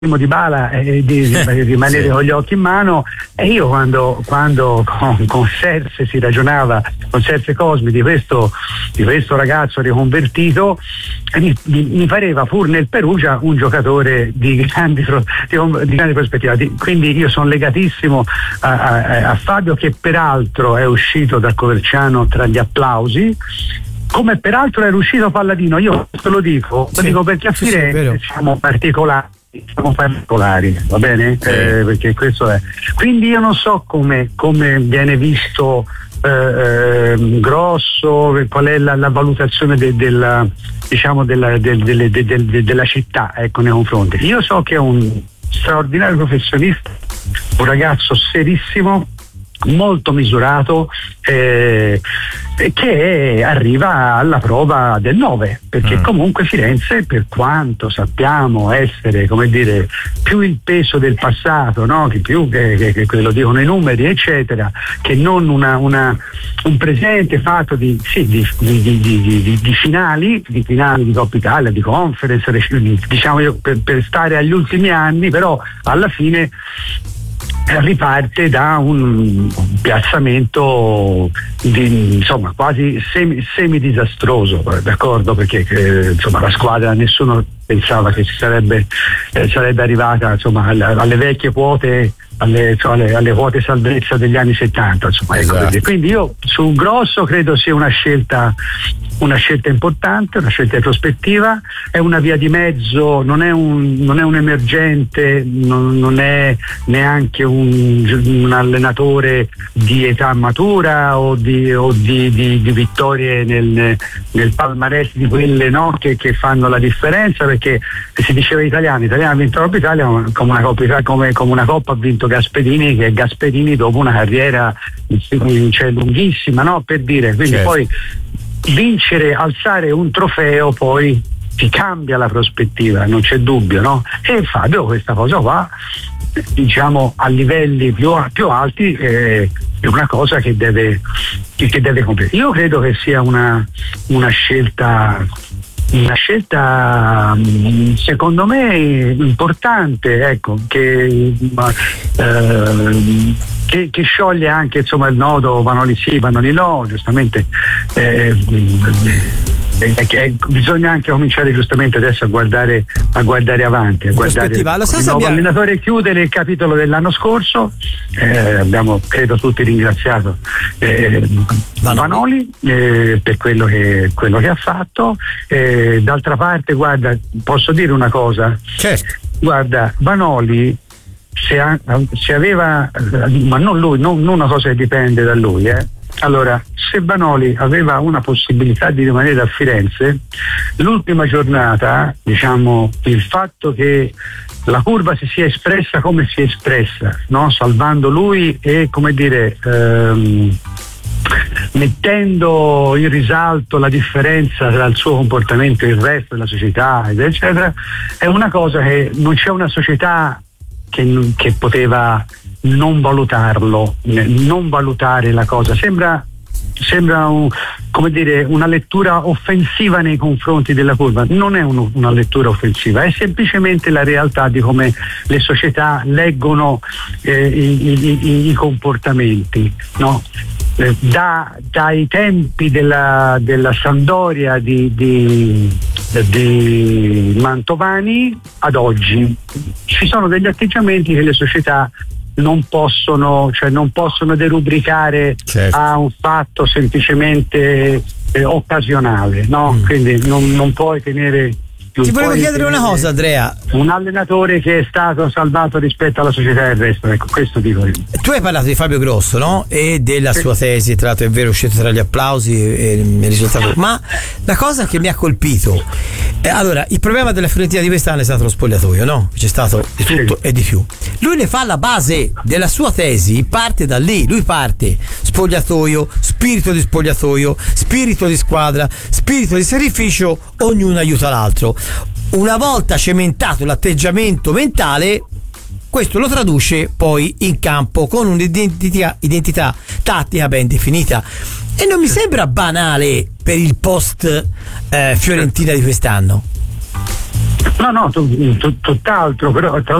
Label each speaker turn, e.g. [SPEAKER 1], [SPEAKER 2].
[SPEAKER 1] Dybala di rimanere con gli occhi in mano. E io quando con Serse si ragionava, con Serse Cosmi, di questo ragazzo riconvertito, mi pareva pur nel Perugia un giocatore di grande prospettiva. Quindi io sono legatissimo a Fabio, che peraltro è uscito da Coverciano tra gli applausi, come peraltro era uscito Palladino. Io te lo dico perché a Firenze siamo particolari, va bene? Perché questo è. Quindi io non so come viene visto Grosso, qual è la valutazione della città, ecco, nei confronti. Io so che è un straordinario professionista, un ragazzo serissimo, molto misurato, che arriva alla prova del 9, perché comunque Firenze, per quanto sappiamo essere, come dire, più il peso del passato, no? Che più che lo dicono i numeri, eccetera, che non un presente fatto di finali di Coppa Italia, di Conference, diciamo io, per stare agli ultimi anni, però alla fine riparte da un piazzamento insomma quasi semi disastroso, d'accordo, perché insomma la squadra, nessuno pensava che sarebbe arrivata, insomma, alle vecchie quote, alle quote salvezza degli anni 70, insomma, esatto. Ecco, quindi io su Grosso credo sia una scelta importante, una scelta di prospettiva, è una via di mezzo, non è un emergente, non è neanche un allenatore di età matura o di vittorie nel palmarès di quelle, no, che fanno la differenza, perché si diceva italiano ha vinto la Coppa Italia, come una Coppa ha vinto Gasperini, che è Gasperini dopo una carriera lunghissima, no, per dire, quindi certo. Poi vincere, alzare un trofeo, poi ti cambia la prospettiva, non c'è dubbio, no? E Fabio questa cosa qua, diciamo, a livelli più alti, è una cosa che deve compiere. Io credo che sia una scelta secondo me importante, ecco, che scioglie anche, insomma, il nodo Vanoli sì, Vanoli no, giustamente. Bisogna anche cominciare giustamente adesso a guardare avanti, a guardare il nuovo allenatore. Chiudere il capitolo dell'anno scorso, abbiamo credo tutti ringraziato Vanoli per quello che ha fatto. D'altra parte, guarda, posso dire una cosa?
[SPEAKER 2] Certo.
[SPEAKER 1] Guarda, Vanoli, se aveva, ma non lui, non una cosa che dipende da lui, allora, se Vanoli aveva una possibilità di rimanere a Firenze, l'ultima giornata, diciamo, il fatto che la curva si sia espressa come si è espressa, no? Salvando lui e, come dire, mettendo in risalto la differenza tra il suo comportamento e il resto della società, eccetera, è una cosa che non c'è una società che poteva non valutarlo, non valutare la cosa. Sembra come dire, una lettura offensiva nei confronti della curva. Non è una lettura offensiva, è semplicemente la realtà di come le società leggono i comportamenti, no? Dai tempi della Sampdoria di Mantovani ad oggi ci sono degli atteggiamenti che le società non possono derubricare, certo, a un fatto semplicemente occasionale, no? Quindi non puoi tenere.
[SPEAKER 2] Ti volevo chiedere una cosa, Andrea.
[SPEAKER 1] Un allenatore che è stato salvato rispetto alla società del resto, ecco, questo dico io.
[SPEAKER 2] Tu hai parlato di Fabio Grosso, no? E della sua tesi, tra l'altro è vero, è uscito tra gli applausi e il risultato. Ma la cosa che mi ha colpito, allora, il problema della Fiorentina di quest'anno è stato lo spogliatoio, no? C'è stato di tutto e di più. Lui ne fa la base della sua tesi, parte da lì, lui parte spogliatoio, spirito di squadra, spirito di sacrificio, ognuno aiuta l'altro. Una volta cementato l'atteggiamento mentale, questo lo traduce poi in campo con un'identità tattica ben definita, e non mi sembra banale per il post Fiorentina di quest'anno.
[SPEAKER 1] No, tutt'altro, però tra